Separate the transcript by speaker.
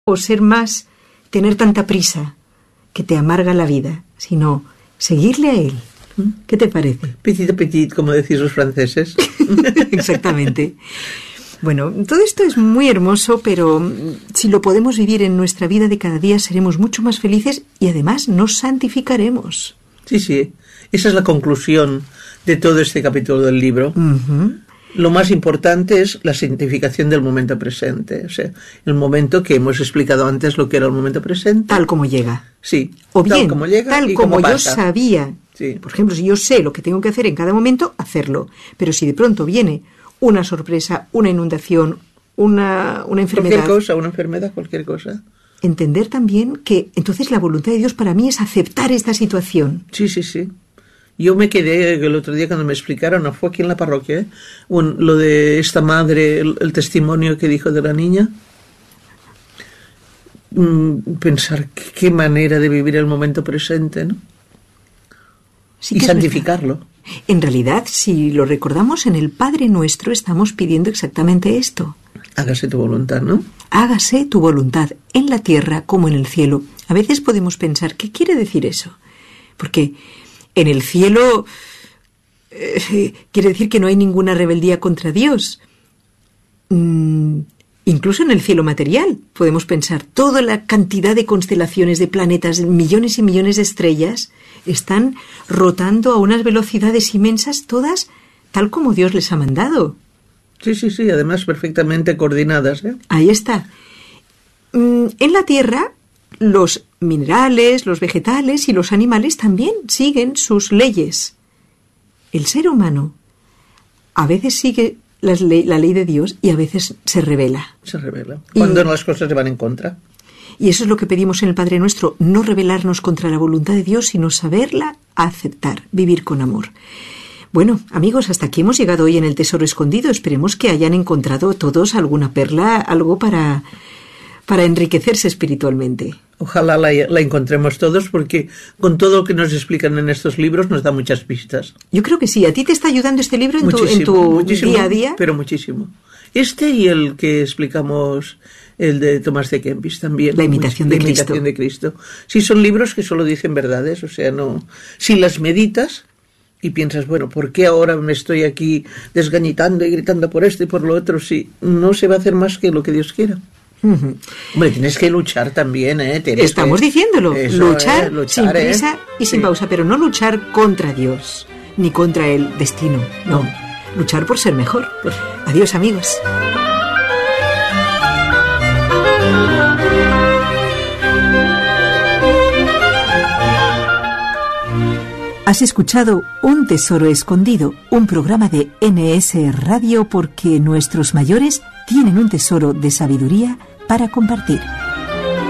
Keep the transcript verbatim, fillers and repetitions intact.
Speaker 1: o ser más, tener tanta prisa que te amarga la vida, sino seguirle a él. ¿Qué te parece?
Speaker 2: Petit à petit, como decís los franceses.
Speaker 1: Exactamente. Bueno, todo esto es muy hermoso, pero si lo podemos vivir en nuestra vida de cada día, seremos mucho más felices y además nos santificaremos.
Speaker 2: Sí, sí. Esa es la conclusión de todo este capítulo del libro.
Speaker 1: Uh-huh.
Speaker 2: Lo más importante es la santificación del momento presente. O sea, el momento que hemos explicado antes lo que era el momento presente.
Speaker 1: Tal como llega.
Speaker 2: Sí.
Speaker 1: O bien,
Speaker 2: tal como llega
Speaker 1: tal
Speaker 2: y
Speaker 1: como,
Speaker 2: como
Speaker 1: yo
Speaker 2: pasa.
Speaker 1: sabía.
Speaker 2: Sí.
Speaker 1: Por ejemplo, si yo sé lo que tengo que hacer en cada momento, hacerlo. Pero si de pronto viene una sorpresa, una inundación, una, una enfermedad...
Speaker 2: Cualquier cosa, una enfermedad, cualquier cosa.
Speaker 1: Entender también que entonces la voluntad de Dios para mí es aceptar esta situación.
Speaker 2: Sí, sí, sí. Yo me quedé el otro día cuando me explicaron, no fue aquí en la parroquia, ¿eh? Un, lo de esta madre, el, el testimonio que dijo de la niña. Mm, pensar qué manera de vivir el momento presente, ¿no?
Speaker 1: Sí,
Speaker 2: y
Speaker 1: que
Speaker 2: santificarlo.
Speaker 1: En realidad, si lo recordamos, en el Padre Nuestro estamos pidiendo exactamente esto.
Speaker 2: Hágase tu voluntad, ¿no?
Speaker 1: Hágase tu voluntad en la tierra como en el cielo. A veces podemos pensar, ¿qué quiere decir eso? Porque en el cielo eh, quiere decir que no hay ninguna rebeldía contra Dios. Mm, incluso en el cielo material podemos pensar, toda la cantidad de constelaciones, de planetas, millones y millones de estrellas están rotando a unas velocidades inmensas, todas tal como Dios les ha mandado.
Speaker 2: Sí, sí, sí, además perfectamente coordinadas, ¿eh?
Speaker 1: Ahí está. Mm, en la Tierra, los minerales, los vegetales y los animales también siguen sus leyes. El ser humano a veces sigue las le- la ley de Dios y a veces se rebela.
Speaker 2: Se revela. Cuando
Speaker 1: Y-
Speaker 2: las cosas le van en contra.
Speaker 1: Y eso es lo que pedimos en el Padre Nuestro, no rebelarnos contra la voluntad de Dios, sino saberla aceptar, vivir con amor. Bueno, amigos, hasta aquí hemos llegado hoy en el Tesoro Escondido. Esperemos que hayan encontrado todos alguna perla, algo para, para enriquecerse espiritualmente.
Speaker 2: Ojalá la, la encontremos todos, porque con todo lo que nos explican en estos libros nos da muchas pistas.
Speaker 1: Yo creo que sí. ¿A ti te está ayudando este libro en tu, en tu
Speaker 2: muchísimo,
Speaker 1: día a día?
Speaker 2: Pero muchísimo. Este y el que explicamos, el de Tomás de Kempis también.
Speaker 1: La imitación de
Speaker 2: la
Speaker 1: Cristo.
Speaker 2: imitación de Cristo. Sí, son libros que solo dicen verdades, o sea, no... Si las meditas y piensas, bueno, ¿por qué ahora me estoy aquí desgañitando y gritando por esto y por lo otro? Si no se va a hacer más que lo que Dios quiera.
Speaker 1: Uh-huh.
Speaker 2: Hombre, tienes que luchar también, ¿eh? Tienes
Speaker 1: Estamos
Speaker 2: que...
Speaker 1: diciéndolo.
Speaker 2: Eso,
Speaker 1: luchar,
Speaker 2: eh, luchar
Speaker 1: sin prisa
Speaker 2: ¿eh?
Speaker 1: y sin
Speaker 2: sí.
Speaker 1: pausa, pero no luchar contra Dios, ni contra el destino. No,
Speaker 2: No.
Speaker 1: luchar por ser mejor.
Speaker 2: Pues...
Speaker 1: Adiós, amigos. Has escuchado Un Tesoro Escondido, un programa de N S Radio, porque nuestros mayores tienen un tesoro de sabiduría para compartir.